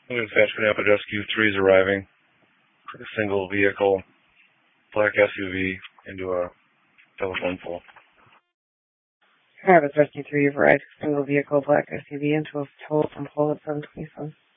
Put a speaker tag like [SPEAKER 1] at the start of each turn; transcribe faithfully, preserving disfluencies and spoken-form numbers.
[SPEAKER 1] Dispatch Minneapolis Rescue three is arriving. A single vehicle, black S U V, into a telephone pole.
[SPEAKER 2] Travis Rescue three, you've arrived. Single vehicle, black S U V, into a telephone pole at seven twenty-seven.